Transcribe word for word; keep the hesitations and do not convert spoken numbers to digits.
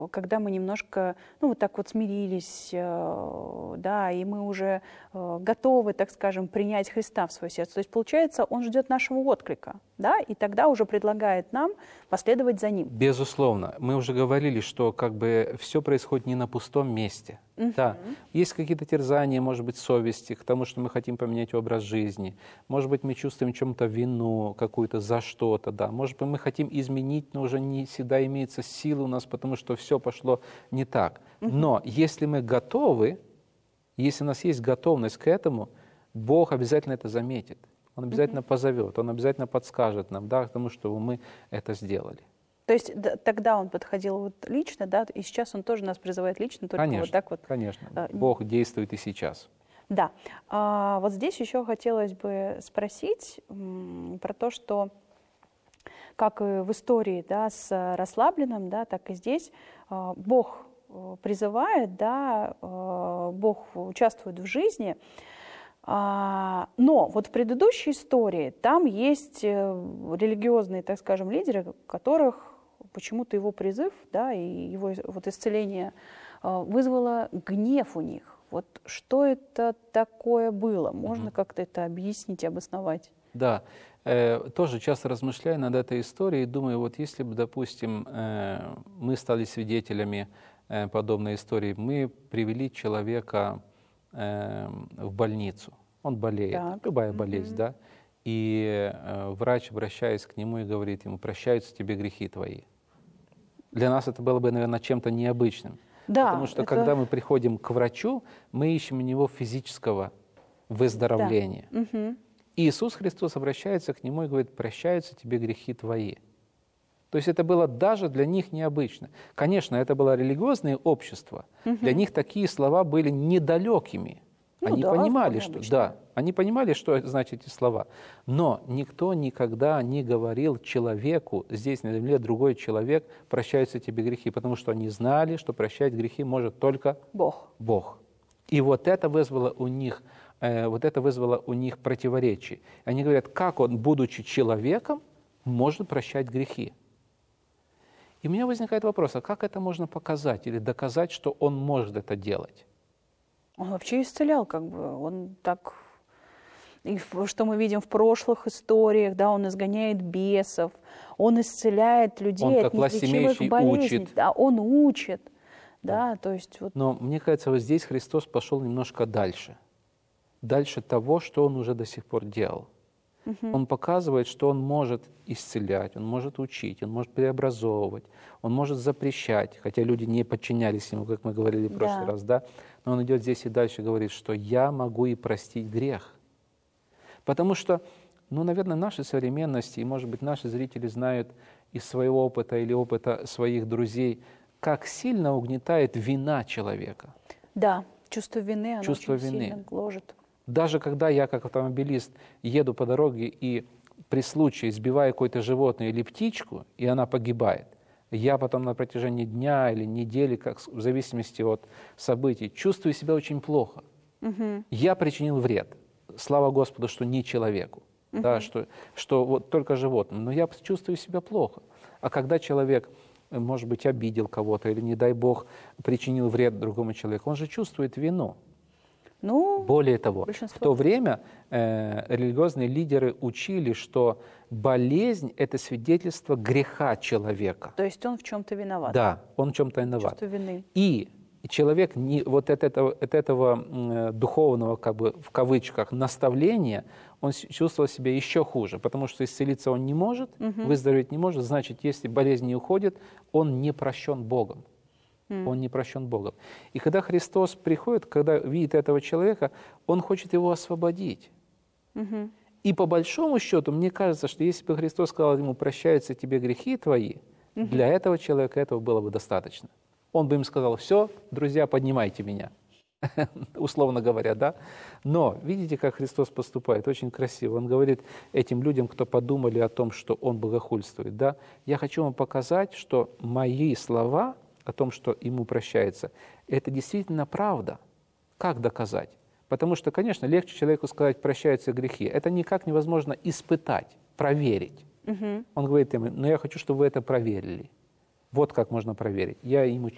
когда мы немножко, ну, вот так вот смирились, э, да, и мы уже э, готовы, так скажем, принять Христа в свое сердце. То есть, получается, Он ждет нашего отклика, да, и тогда уже предлагает нам последовать за Ним. Безусловно. Мы уже говорили, что как бы все происходит не на пустом месте. Мгм. Да, есть какие-то терзания, может быть, совести к тому, что мы хотим поменять образ жизни. Может быть, мы чувствуем чем-то вину какую-то за что-то, да. Может быть, мы хотим изменить, но уже не всегда имеется сила у нас, потому что все пошло не так. Но если мы готовы, если у нас есть готовность к этому, Бог обязательно это заметит. Он обязательно позовет, Он обязательно подскажет нам, да, к тому, чтобы мы это сделали. То есть да, тогда Он подходил вот лично, да, и сейчас Он тоже нас призывает лично, только Конечно, вот так вот. конечно. э, Бог действует и сейчас. Да. А, вот здесь еще хотелось бы спросить м, про то, что как и в истории, да, с расслабленным, да, так и здесь а, Бог э, призывает, да, э, Бог участвует в жизни. А, но вот в предыдущей истории там есть э, религиозные, так скажем, лидеры, которых почему-то его призыв, да, и его вот исцеление э, вызвало гнев у них. Вот что это такое было? Можно Мгм. как-то это объяснить, обосновать? Да, э, тоже часто размышляю над этой историей, думаю, вот если бы, допустим, э, мы стали свидетелями э, подобной истории, мы привели человека э, в больницу, он болеет, Так. любая болезнь, Мгм. да, и э, врач, обращаясь к нему, и говорит ему: прощаются тебе грехи твои. Для нас это было бы, наверное, чем-то необычным. Да, Потому что, это- когда мы приходим к врачу, мы ищем у него физического выздоровления. Мгм. И Иисус Христос обращается к нему и говорит: прощаются тебе грехи твои. То есть это было даже для них необычно. Конечно, это было религиозное общество. Для них такие слова были недалекими. Ну Они да, понимали, вполне что, обычно. да, они понимали, что значат эти слова. Но никто никогда не говорил человеку, здесь на земле другой человек: прощаются тебе грехи, потому что они знали, что прощать грехи может только Бог. Бог. И вот это вызвало у них, э, вот это вызвало у них противоречие. Они говорят: как он, будучи человеком, может прощать грехи? И у меня возникает вопрос: а как это можно показать или доказать, что он может это делать? Он вообще исцелял, как бы, он так, и в- что мы видим в прошлых историях, да, он изгоняет бесов, он исцеляет людей Он, от как неизлечимых властимеющий, болезней, учит. да, он учит, да, то есть вот, Но мне кажется, вот здесь Христос пошел немножко дальше. Дальше того, что он уже до сих пор делал. Он показывает, что он может исцелять, он может учить, он может преобразовывать, он может запрещать, хотя люди не подчинялись ему, как мы говорили в прошлый Да. раз, да? Но он идет здесь и дальше говорит, что я могу и простить грех. Потому что, ну, наверное, в нашей современности, и, может быть, наши зрители знают из своего опыта или опыта своих друзей, как сильно угнетает вина человека. да, чувство вины, оно Чувство очень вины. сильно гложет. Даже когда я, как автомобилист, еду по дороге и при случае сбиваю какое-то животное или птичку, и она погибает, я потом на протяжении дня или недели, как, в зависимости от событий, чувствую себя очень плохо. Мгм. Я причинил вред. Слава Господу, что не человеку, да, что, что вот только животным. Но я чувствую себя плохо. А когда человек, может быть, обидел кого-то или, не дай Бог, причинил вред другому человеку, он же чувствует вину. Ну, Более того, в большинство то да. время э, религиозные лидеры учили, что болезнь – это свидетельство греха человека. То есть он в чем-то виноват. Да, он в чем-то виноват. Чувство вины. И человек не, вот от этого, от этого м, духовного, как бы, в кавычках, наставления, он с- чувствовал себя еще хуже, потому что исцелиться он не может, выздороветь не может, значит, если болезнь не уходит, он не прощен Богом. Он не прощен Богом. И когда Христос приходит, когда видит этого человека, Он хочет его освободить. Мгм. И по большому счету, мне кажется, что если бы Христос сказал ему: прощаются тебе грехи твои, для этого человека этого было бы достаточно. Он бы им сказал: все, друзья, поднимайте меня. Условно говоря, да? Но видите, как Христос поступает? Очень красиво. Он говорит этим людям, кто подумали о том, что Он богохульствует, да? Я хочу вам показать, что мои слова о том, что ему прощается, это действительно правда. Как доказать? Потому что, конечно, легче человеку сказать: прощаются грехи. Это никак невозможно испытать, проверить. Мгм. Он говорит им: но я хочу, чтобы вы это проверили. Вот как можно проверить. Я ему